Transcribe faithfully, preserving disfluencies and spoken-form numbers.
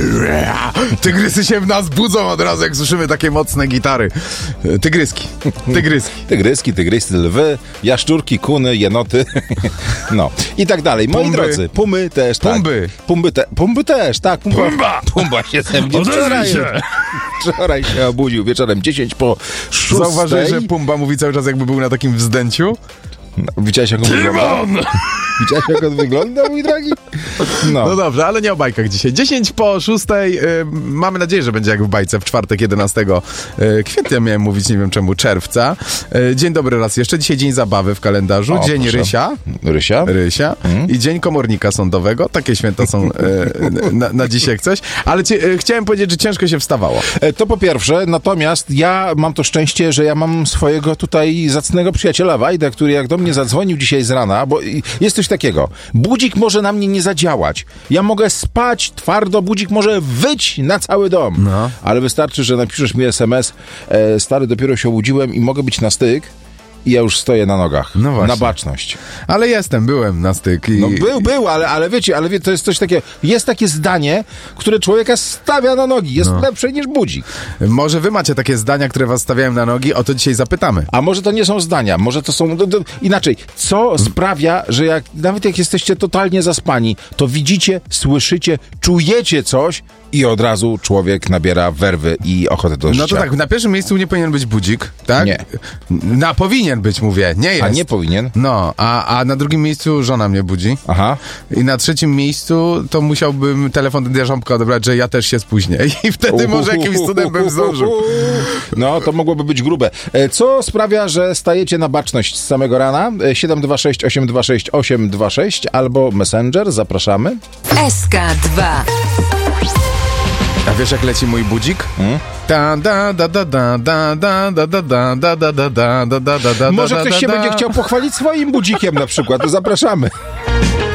Tygrysy się w nas budzą od razu, jak słyszymy takie mocne gitary. Tygryski, tygryski. Tygryski, tygrysy, lwy, jaszczurki, kuny, jenoty, no i tak dalej. Moi Pumby. drodzy, pumy też, tak. Pumby. Pumby, te, pumby też, tak. Pumba, Pumba. Pumba się ze mnie Odezwij wczoraj, się. wczoraj się obudził wieczorem dziesięć po szóstej. Zauważyłeś, że Pumba mówi cały czas, jakby był na takim wzdęciu? No, widziałeś, jak on wygląda? Widziałeś, jak on wygląda, mój drogi? No. No dobrze, ale nie o bajkach dzisiaj. dziesięć po szóstej. Y, mamy nadzieję, że będzie jak w bajce w czwartek jedenastego y, kwietnia, miałem mówić, nie wiem czemu, czerwca. Y, dzień dobry raz jeszcze. Dzisiaj dzień zabawy w kalendarzu. O, dzień proszę. Rysia. Rysia? Rysia. Mm. I dzień komornika sądowego. Takie święta są y, na, na dzisiaj jak coś. Ale ci, y, chciałem powiedzieć, że ciężko się wstawało. E, To po pierwsze, natomiast ja mam to szczęście, że ja mam swojego tutaj zacnego przyjaciela Wajdę, który jak do mnie zadzwonił dzisiaj z rana, bo i- jest coś takiego. Budzik może na mnie nie zadziałać. Ja mogę spać twardo, budzik może wyć na cały dom. No. Ale wystarczy, że napiszesz mi es em es, e, stary, dopiero się obudziłem i mogę być na styk i ja już stoję na nogach. No właśnie. Na baczność. Ale jestem, byłem na styk. I... No był, był, ale, ale wiecie, ale wie, to jest coś takiego, jest takie zdanie, które człowieka stawia na nogi. Jest No. lepsze niż budzik. Może wy macie takie zdania, które was stawiają na nogi? O to dzisiaj zapytamy. A może to nie są zdania, może to są... Do, do, inaczej, co sprawia, że jak nawet jak jesteście totalnie zaspani, to widzicie, słyszycie, czujecie coś i od razu człowiek nabiera werwy i ochotę do życia. No to tak, na pierwszym miejscu nie powinien być budzik, tak? Nie. Na powinien być, mówię, nie jest. A nie powinien? No, a, a na drugim miejscu żona mnie budzi. Aha. I na trzecim miejscu to musiałbym telefon do Rząbka odebrać, że ja też się spóźnię. I wtedy może jakimś cudem bym zdążył. No, to mogłoby być grube. E, Co sprawia, że stajecie na baczność z samego rana? E, siedem dwa sześć osiem dwa sześć osiem dwa sześć albo Messenger, zapraszamy. S K dwa. A wiesz, jak leci mój budzik? Hmm? Da, da, da, da, da, da, da, da, da, da, da, da, da, da, da, da, da, Może da, ktoś da, się da. będzie chciał pochwalić swoim budzikiem na przykład, to zapraszamy.